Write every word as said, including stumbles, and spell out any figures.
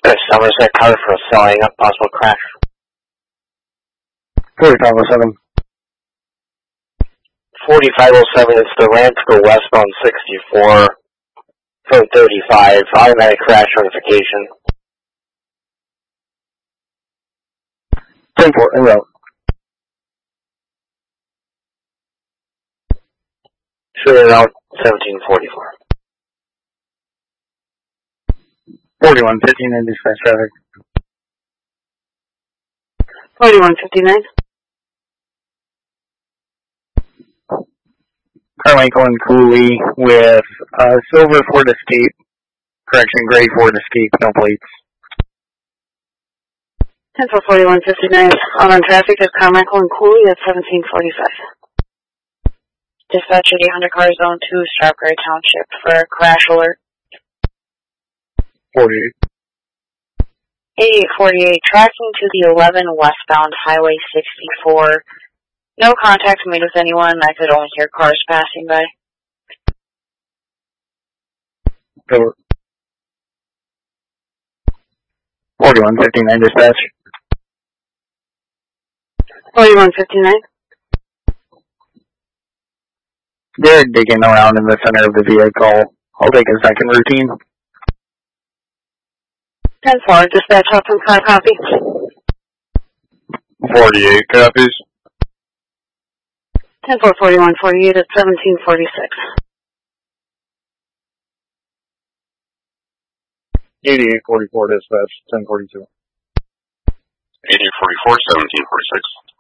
Somerset car for selling a possible crash. forty-five oh seven. forty-five oh seven is the ramp to go westbound sixty-four from thirty-five. Automatic crash notification. ten four, en route. Shooting out seventeen forty-four. forty-one fifty-nine dispatch traffic. forty-one fifty-nine. Carmichael and Cooley with uh, silver Ford Escape. Correction, gray Ford Escape, no plates. ten four forty-one fifty-nine. On on traffic at Carmichael and Cooley at seventeen forty-five. Dispatch eighty hundred car zone two, Strawberry Township for a crash alert. forty-eight. eighty-eight forty-eight, tracking to the eleven westbound Highway sixty-four. No contact made with anyone. I could only hear cars passing by. Over. forty-one fifty-nine dispatch. forty-one fifty-nine. They're digging around in the center of the vehicle. I'll take a second routine. ten four, dispatch up from car copy. forty-eight copies. ten four forty-one forty-eight at seventeen forty-six. eighty-eight forty-four dispatch, ten forty-two. eighty-eight forty-four, seventeen forty-six.